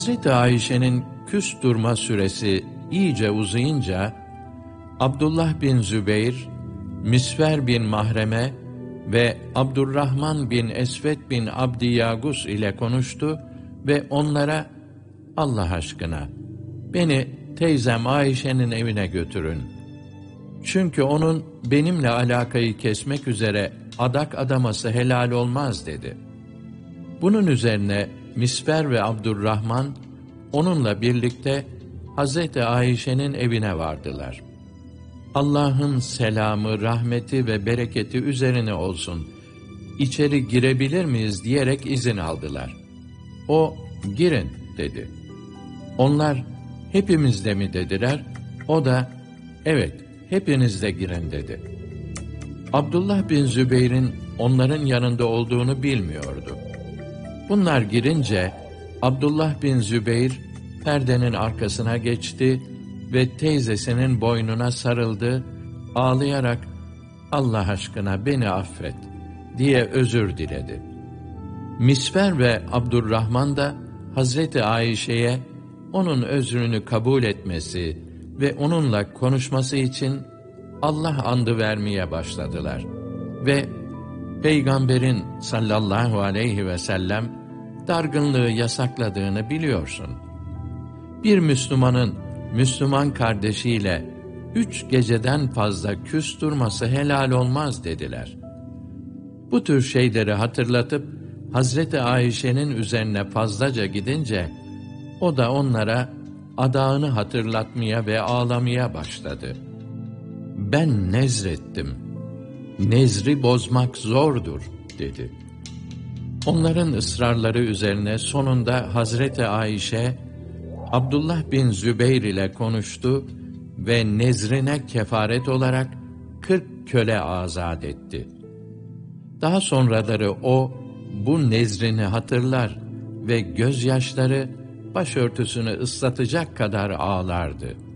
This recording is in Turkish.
Hazreti Ayşe'nin küs durma süresi iyice uzayınca, Abdullah bin Zübeyr, Misver bin Mahreme ve Abdurrahman bin Esved bin Abdi Yagus ile konuştu ve onlara, Allah aşkına, beni teyzem Ayşe'nin evine götürün. Çünkü onun benimle alakayı kesmek üzere adak adaması helal olmaz dedi. Bunun üzerine Misver ve Abdurrahman onunla birlikte Hazreti Ayşe'nin evine vardılar. Allah'ın selamı, rahmeti ve bereketi üzerine olsun. İçeri girebilir miyiz diyerek izin aldılar. O, girin dedi. Onlar, hepimiz de mi dediler? O da, evet, hepiniz de girin dedi. Abdullah bin Zübeyr'in onların yanında olduğunu bilmiyordu. Bunlar girince, Abdullah bin Zübeyr, perdenin arkasına geçti ve teyzesinin boynuna sarıldı, ağlayarak, Allah aşkına beni affet, diye özür diledi. Misver ve Abdurrahman da, Hazreti Ayşe'ye, onun özrünü kabul etmesi ve onunla konuşması için, Allah andı vermeye başladılar. Ve Peygamberin sallallahu aleyhi ve sellem, dargınlığı yasakladığını biliyorsun. Bir Müslümanın, Müslüman kardeşiyle 3 geceden fazla küs durması helal olmaz dediler. Bu tür şeyleri hatırlatıp, Hazreti Ayşe'nin üzerine fazlaca gidince, o da onlara adağını hatırlatmaya ve ağlamaya başladı. Ben nezrettim. Nezri bozmak zordur, dedi. Onların ısrarları üzerine sonunda Hazreti Ayşe, Abdullah bin Zübeyr ile konuştu ve nezrine kefaret olarak 40 köle azat etti. Daha sonraları o, bu nezrini hatırlar ve gözyaşları başörtüsünü ıslatacak kadar ağlardı.